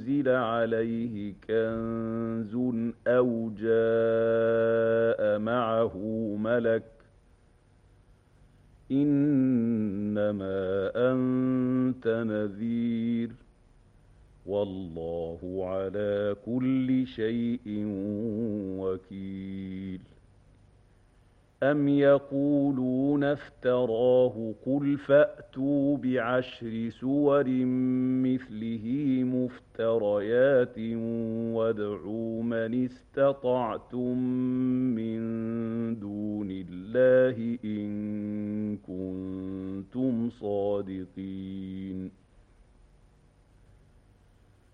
أنزل عليه كنز أو جاء معه ملك إنما أنت نذير والله على كل شيء وكيل أم يقولون افتراه قل فأتوا بعشر سور مثله مفتريات وادعوا من استطعتم من دون الله إن كنتم صادقين